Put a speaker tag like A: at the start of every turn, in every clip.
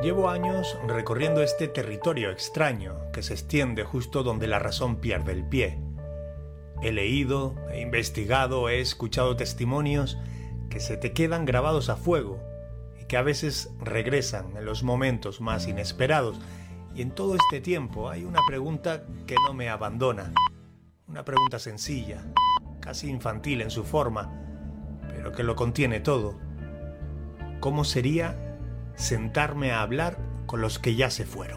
A: Llevo años recorriendo este territorio extraño que se extiende justo donde la razón pierde el pie. He leído, he investigado, he escuchado testimonios que se te quedan grabados a fuego y que a veces regresan en los momentos más inesperados. Y en todo este tiempo hay una pregunta que no me abandona. Una pregunta sencilla, casi infantil en su forma, pero que lo contiene todo. ¿Cómo sería sentarme a hablar con los que ya se fueron?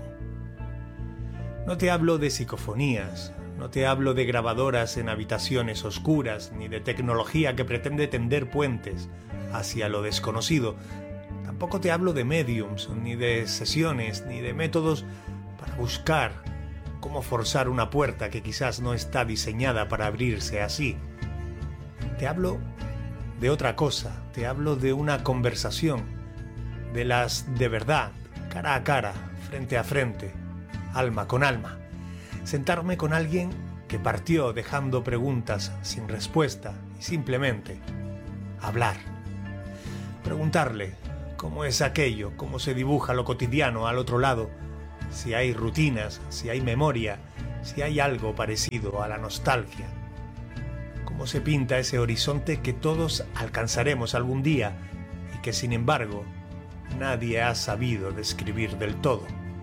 A: No te hablo de psicofonías, no te hablo de grabadoras en habitaciones oscuras, ni de tecnología que pretende tender puentes hacia lo desconocido. Tampoco te hablo de mediums, ni de sesiones, ni de métodos para buscar cómo forzar una puerta que quizás no está diseñada para abrirse así. Te hablo de otra cosa, te hablo de una conversación, de las de verdad, cara a cara, frente a frente, alma con alma. Sentarme con alguien que partió dejando preguntas sin respuesta y simplemente hablar. Preguntarle cómo es aquello, cómo se dibuja lo cotidiano al otro lado, si hay rutinas, si hay memoria, si hay algo parecido a la nostalgia. Cómo se pinta ese horizonte que todos alcanzaremos algún día y que sin embargo nadie ha sabido describir del todo.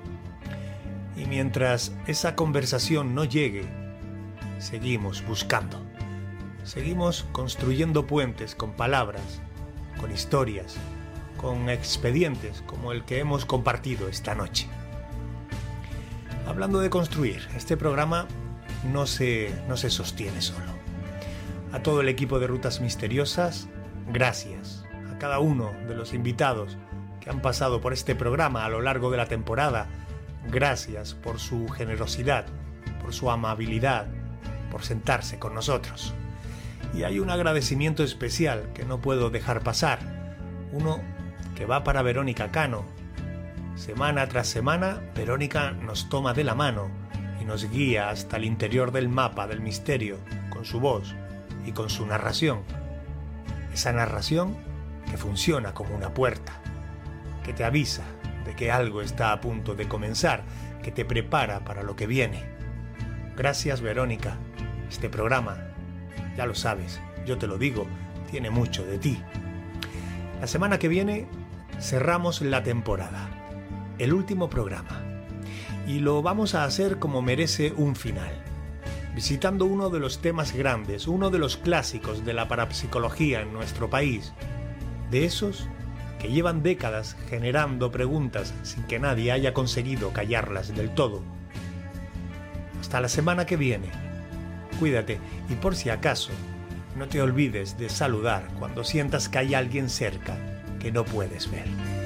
A: Y mientras esa conversación no llegue, seguimos buscando. Seguimos construyendo puentes con palabras, con historias, con expedientes como el que hemos compartido esta noche. Hablando de construir, este programa no se sostiene solo. A todo el equipo de Rutas Misteriosas, gracias. A cada uno de los invitados que han pasado por este programa a lo largo de la temporada, gracias por su generosidad, por su amabilidad, por sentarse con nosotros. Y hay un agradecimiento especial que no puedo dejar pasar, uno que va para Verónica Cano. Semana tras semana, Verónica nos toma de la mano y nos guía hasta el interior del mapa del misterio, con su voz y con su narración. Esa narración que funciona como una puerta, que te avisa de que algo está a punto de comenzar, que te prepara para lo que viene. Gracias, Verónica. Este programa, ya lo sabes, yo te lo digo, tiene mucho de ti. La semana que viene cerramos la temporada, el último programa, y lo vamos a hacer como merece un final, visitando uno de los temas grandes, uno de los clásicos de la parapsicología en nuestro país, de esos que llevan décadas generando preguntas sin que nadie haya conseguido callarlas del todo. Hasta la semana que viene. Cuídate y por si acaso, no te olvides de saludar cuando sientas que hay alguien cerca que no puedes ver.